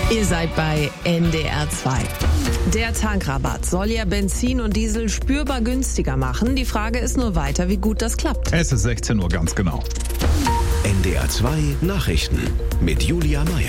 Ihr seid bei NDR 2. Der Tankrabatt soll ja Benzin und Diesel spürbar günstiger machen. Die Frage ist nur weiter, wie gut das klappt. Es ist 16 Uhr, ganz genau. NDR 2 Nachrichten mit Julia Meyer.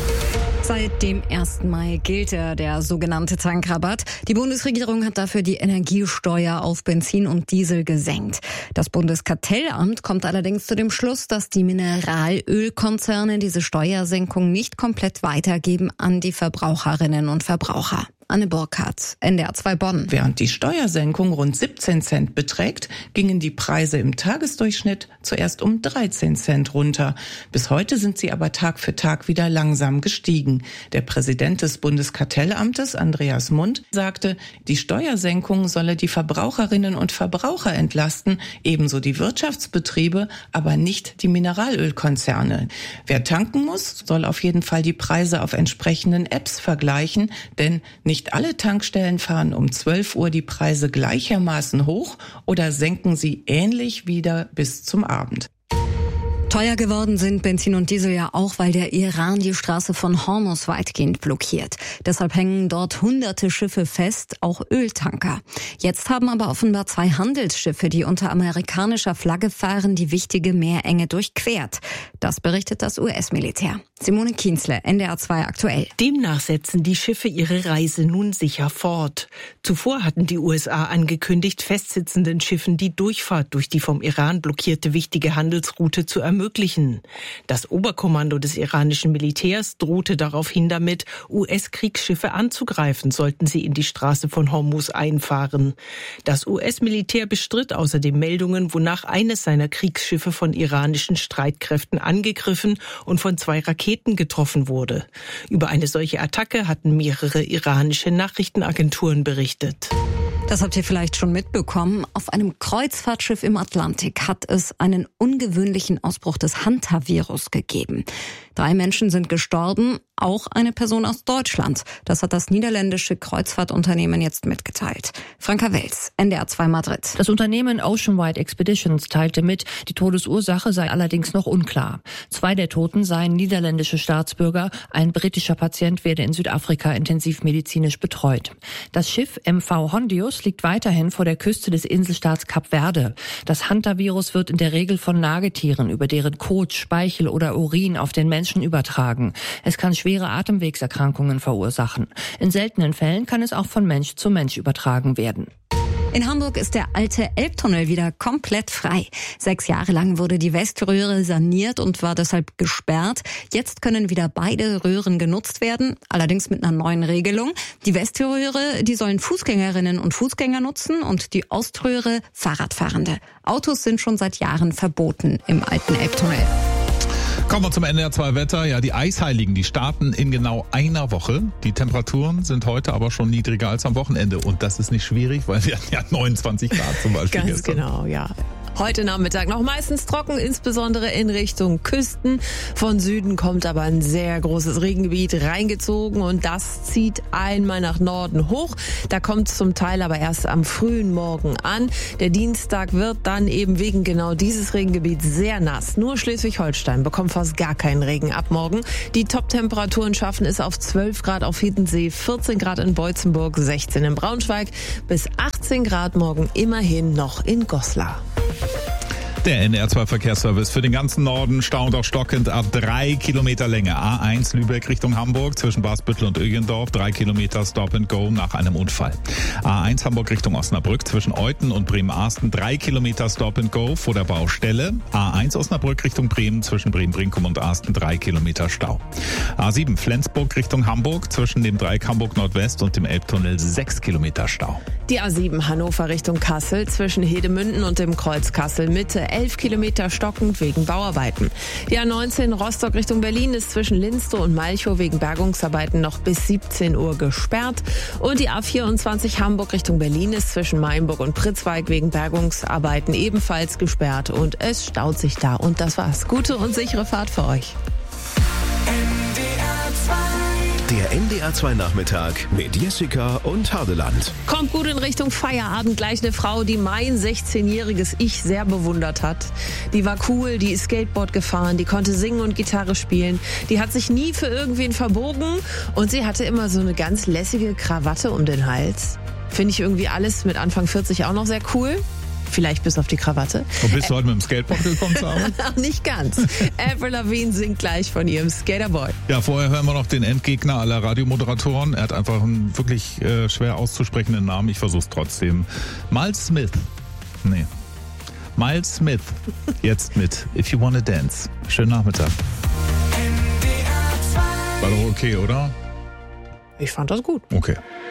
Seit dem 1. Mai gilt der sogenannte Tankrabatt. Die Bundesregierung hat dafür die Energiesteuer auf Benzin und Diesel gesenkt. Das Bundeskartellamt kommt allerdings zu dem Schluss, dass die Mineralölkonzerne diese Steuersenkung nicht komplett weitergeben an die Verbraucherinnen und Verbraucher. Anne Burkhardt, NDR 2 Bonn. Während die Steuersenkung rund 17 Cent beträgt, gingen die Preise im Tagesdurchschnitt zuerst um 13 Cent runter. Bis heute sind sie aber Tag für Tag wieder langsam gestiegen. Der Präsident des Bundeskartellamtes, Andreas Mund, sagte, die Steuersenkung solle die Verbraucherinnen und Verbraucher entlasten, ebenso die Wirtschaftsbetriebe, aber nicht die Mineralölkonzerne. Wer tanken muss, soll auf jeden Fall die Preise auf entsprechenden Apps vergleichen, denn nicht alle Tankstellen fahren um 12 Uhr die Preise gleichermaßen hoch oder senken sie ähnlich wieder bis zum Abend. Teuer geworden sind Benzin und Diesel ja auch, weil der Iran die Straße von Hormuz weitgehend blockiert. Deshalb hängen dort hunderte Schiffe fest, auch Öltanker. Jetzt haben aber offenbar 2 Handelsschiffe, die unter amerikanischer Flagge fahren, die wichtige Meerenge durchquert. Das berichtet das US-Militär. Simone Kienzle, NDR 2 aktuell. Demnach setzen die Schiffe ihre Reise nun sicher fort. Zuvor hatten die USA angekündigt, festsitzenden Schiffen die Durchfahrt durch die vom Iran blockierte wichtige Handelsroute zu ermöglichen. Das Oberkommando des iranischen Militärs drohte daraufhin damit, US-Kriegsschiffe anzugreifen, sollten sie in die Straße von Hormuz einfahren. Das US-Militär bestritt außerdem Meldungen, wonach eines seiner Kriegsschiffe von iranischen Streitkräften angegriffen und von 2 Raketen getroffen wurde. Über eine solche Attacke hatten mehrere iranische Nachrichtenagenturen berichtet. Das habt ihr vielleicht schon mitbekommen. Auf einem Kreuzfahrtschiff im Atlantik hat es einen ungewöhnlichen Ausbruch des Hantavirus gegeben. 3 Menschen sind gestorben, auch eine Person aus Deutschland. Das hat das niederländische Kreuzfahrtunternehmen jetzt mitgeteilt. Franka Wels, NDR 2 Madrid. Das Unternehmen Oceanwide Expeditions teilte mit, die Todesursache sei allerdings noch unklar. 2 der Toten seien niederländische Staatsbürger, ein britischer Patient werde in Südafrika intensivmedizinisch betreut. Das Schiff MV Hondius liegt weiterhin vor der Küste des Inselstaats Kap Verde. Das Hantavirus wird in der Regel von Nagetieren über deren Kot, Speichel oder Urin auf den Menschen übertragen. Es kann schwere Atemwegserkrankungen verursachen. In seltenen Fällen kann es auch von Mensch zu Mensch übertragen werden. In Hamburg ist der alte Elbtunnel wieder komplett frei. 6 Jahre lang wurde die Weströhre saniert und war deshalb gesperrt. Jetzt können wieder beide Röhren genutzt werden, allerdings mit einer neuen Regelung. Die Weströhre, die sollen Fußgängerinnen und Fußgänger nutzen und die Oströhre Fahrradfahrende. Autos sind schon seit Jahren verboten im alten Elbtunnel. Kommen wir zum NDR 2 Wetter. Ja, die Eisheiligen, die starten in genau einer Woche. Die Temperaturen sind heute aber schon niedriger als am Wochenende. Und das ist nicht schwierig, weil wir hatten ja 29 Grad zum Beispiel Ganz gestern. genau, ja. Heute Nachmittag noch meistens trocken, insbesondere in Richtung Küsten. Von Süden kommt aber ein sehr großes Regengebiet reingezogen und das zieht einmal nach Norden hoch. Da kommt es zum Teil aber erst am frühen Morgen an. Der Dienstag wird dann eben wegen genau dieses Regengebiets sehr nass. Nur Schleswig-Holstein bekommt fast gar keinen Regen ab morgen. Die Top-Temperaturen schaffen es auf 12 Grad auf Hiddensee, 14 Grad in Beutzenburg, 16 in Braunschweig, bis 18 Grad morgen immerhin noch in Goslar. Der NDR 2 Verkehrsservice für den ganzen Norden staunt auch stockend ab 3 Kilometer Länge. A1 Lübeck Richtung Hamburg zwischen Basbüttel und Ögendorf, 3 Kilometer Stop and Go nach einem Unfall. A1 Hamburg Richtung Osnabrück zwischen Euthen und Bremen-Arsten, 3 Kilometer Stop and Go vor der Baustelle. A1 Osnabrück Richtung Bremen zwischen Bremen-Brinkum und Arsten, 3 Kilometer Stau. A7 Flensburg Richtung Hamburg zwischen dem Dreieck Hamburg Nordwest und dem Elbtunnel, 6 Kilometer Stau. Die A7 Hannover Richtung Kassel zwischen Hedemünden und dem Kreuz Kassel Mitte, 11 Kilometer stockend wegen Bauarbeiten. Die A19 Rostock Richtung Berlin ist zwischen Linstow und Malchow wegen Bergungsarbeiten noch bis 17 Uhr gesperrt. Und die A24 Hamburg Richtung Berlin ist zwischen Mainburg und Pritzwalk wegen Bergungsarbeiten ebenfalls gesperrt. Und es staut sich da. Und das war's. Gute und sichere Fahrt für euch. Der Der NDR 2 Nachmittag mit Jessica und Hardeland. Kommt gut in Richtung Feierabend. Gleich eine Frau, die mein 16-jähriges Ich sehr bewundert hat. Die war cool, die ist Skateboard gefahren, die konnte singen und Gitarre spielen. Die hat sich nie für irgendwen verbogen und sie hatte immer so eine ganz lässige Krawatte um den Hals. Finde ich irgendwie alles mit Anfang 40 auch noch sehr cool. Vielleicht bis auf die Krawatte. Und bist du heute mit dem Skateboard gekommen zur Arbeit? Nicht ganz. Avril Lavigne singt gleich von ihrem Skaterboy. Ja, vorher hören wir noch den Endgegner aller Radiomoderatoren. Er hat einfach einen wirklich schwer auszusprechenden Namen. Ich versuch's trotzdem. Miles Smith. Miles Smith. Jetzt mit If You Wanna Dance. Schönen Nachmittag. War doch okay, oder? Ich fand das gut. Okay.